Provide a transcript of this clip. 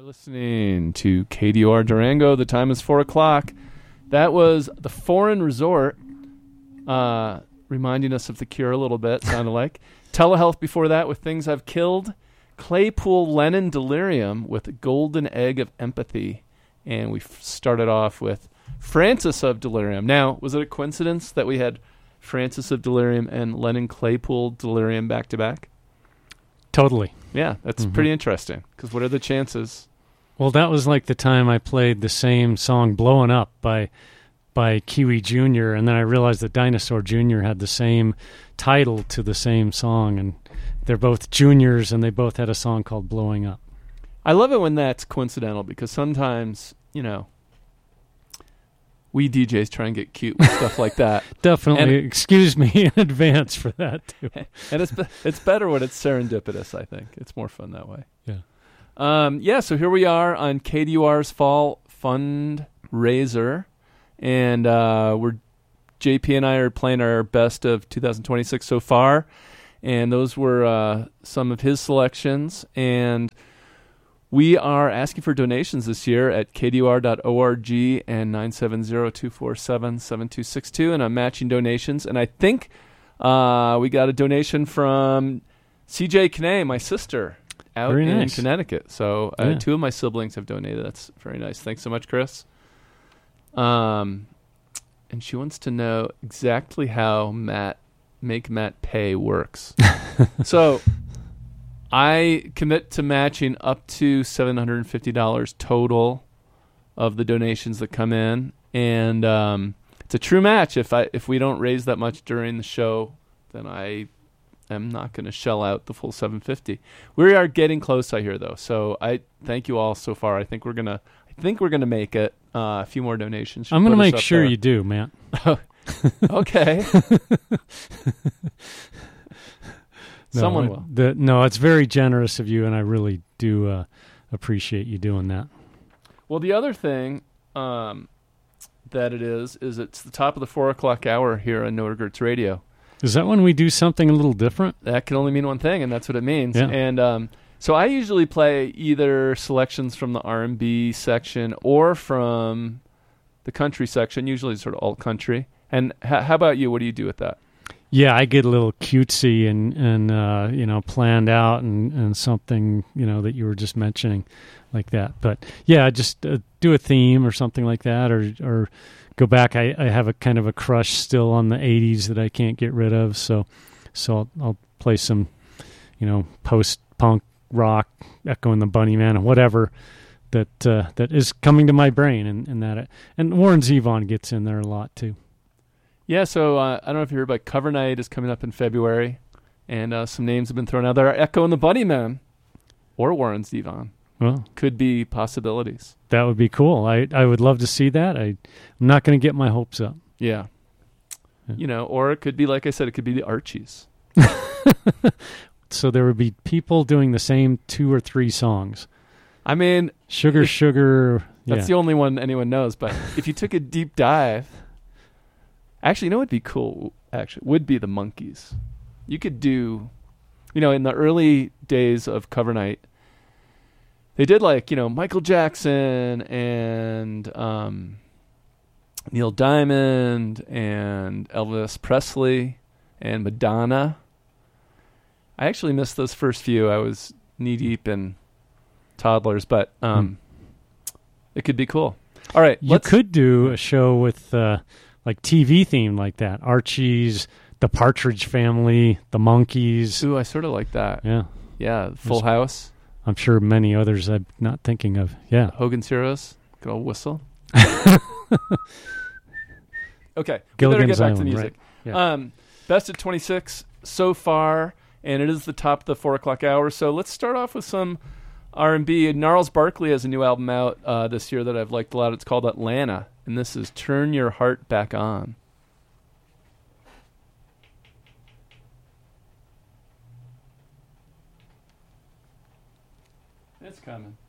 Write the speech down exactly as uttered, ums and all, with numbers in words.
Listening to K D O R Durango. The time is four o'clock. That was the Foreign Resort, uh, reminding us of The Cure a little bit, sounded like. Telehealth before that with Things I've Killed. Claypool Lennon Delirium with Golden Egg of Empathy. And we f- started off with Francis of Delirium. Now, was it a coincidence that we had Francis of Delirium and Lennon Claypool Delirium back to back? Totally. Yeah, that's Mm-hmm. pretty interesting. Because what are the chances? Well, that was like the time I played the same song, Blowing Up, by by Kiwi Junior, and then I realized that Dinosaur Junior had the same title to the same song, and they're both juniors, and they both had a song called Blowing Up. I love it when that's coincidental, because sometimes, you know, we D Js try and get cute with stuff like that. Definitely. And, excuse me in advance for that, too. And it's be- it's better when it's serendipitous, I think. It's more fun that way. Yeah. Um, yeah, so here we are on K D U R's Fall Fundraiser, and uh, we're J P and I are playing our best of two thousand twenty-six so far, and those were uh, some of his selections, and we are asking for donations this year at k d u r dot org and nine seven zero, two four seven, seven two six two, and I'm matching donations, and I think uh, we got a donation from C J Kane, my sister, out very in nice. Connecticut. So uh, Yeah. two of my siblings have donated. That's very nice. Thanks so much, Chris. Um, and she wants to know exactly how Matt Make Matt Pay works. So I commit to matching up to seven hundred fifty dollars total of the donations that come in, and um, it's a true match. If I if we don't raise that much during the show, then I am not going to shell out the full seven hundred fifty dollars. We are getting close, I hear, though. So I thank you all so far. I think we're gonna I think we're gonna make it. Uh, a few more donations. I'm going to Put us make up sure there. you do, Matt. Okay. No, Someone I- will. The, no, it's very generous of you, and I really do uh, appreciate you doing that. Well, the other thing um, that it is, is it's the top of the four o'clock hour here on No Regrets Radio. Is that when we do something a little different? That can only mean one thing, and that's what it means. Yeah. And um, so I usually play either selections from the R and B section or from the country section, usually sort of alt country. And h- how about you? What do you do with that? Yeah, I get a little cutesy and, and uh, you know, planned out and, and something, you know, that you were just mentioning like that. But, yeah, just uh, do a theme or something like that, or or go back. I, I have a kind of a crush still on the eighties that I can't get rid of, so so I'll, I'll play some, you know, post-punk rock, Echo and the Bunnymen, whatever that uh, that is coming to my brain, and, and that and Warren Zevon gets in there a lot, too. Yeah, so uh, I don't know if you heard, but Cover Night is coming up in February, and uh, some names have been thrown out there. Echo and the Bunnymen or Warren Zevon Well, could be possibilities. that would be cool. I, I would love to see that. I, I'm not going to get my hopes up. Yeah. Yeah. You know, or it could be, like I said, it could be the Archies. So there would be people doing the same two or three songs. I mean, Sugar, If- sugar. that's yeah. the only one anyone knows, but if you took a deep dive, actually, you know what would be cool, actually, would be the Monkees. You could do, you know, in the early days of Cover Night, they did like, you know, Michael Jackson and um, Neil Diamond and Elvis Presley and Madonna. I actually missed those first few. I was knee deep in toddlers, but um, hmm. it could be cool. All right. You let's- could do a show with uh, like T V theme like that. Archie's, The Partridge Family, The Monkees. Ooh, I sort of like that. Yeah. Yeah, Full There's- House, I'm sure many others I'm not thinking of. Yeah. Hogan's Heroes, good old whistle. Okay, we better Gilligan's get back Island, to music. right. Yeah. Um, best of twenty-six so far, and it is the top of the four o'clock hour. So let's start off with some R and B. Gnarls Barkley has a new album out uh, this year that I've liked a lot. It's called Atlanta, and this is Turn Your Heart Back On. It's coming.